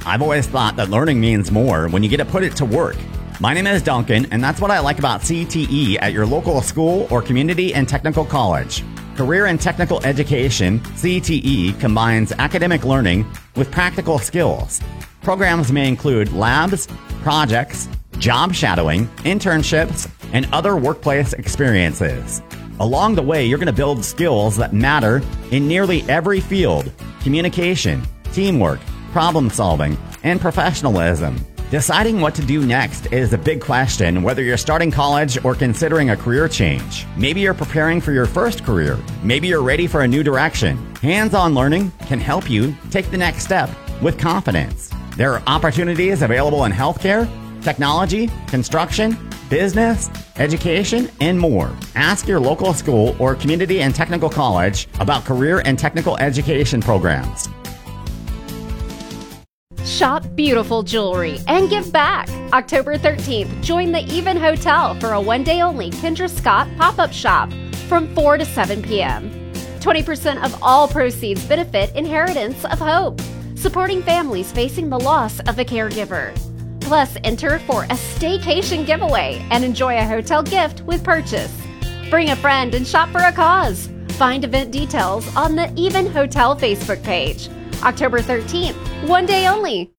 I've always thought that learning means more when you get to put it to work. My name is Duncan, and that's what I like about CTE at your local school or community and technical college. Career and Technical Education, CTE, combines academic learning with practical skills. Programs may include labs, projects, job shadowing, internships, and other workplace experiences. Along the way, you're going to build skills that matter in nearly every field: communication, teamwork, problem solving, and professionalism. Deciding what to do next is a big question, whether you're starting college or considering a career change. Maybe you're preparing for your first career. Maybe you're ready for a new direction. Hands-on learning can help you take the next step with confidence. There are opportunities available in healthcare, technology, construction, business, education, and more. Ask your local school or community and technical college about career and technical education programs. Shop beautiful jewelry and give back. October 13th, join the Even Hotel for a one-day-only Kendra Scott pop-up shop from 4 to 7 p.m. 20% of all proceeds benefit Inheritance of Hope, supporting families facing the loss of a caregiver. Plus, enter for a staycation giveaway and enjoy a hotel gift with purchase. Bring a friend and shop for a cause. Find event details on the Even Hotel Facebook page. October 13th, one day only.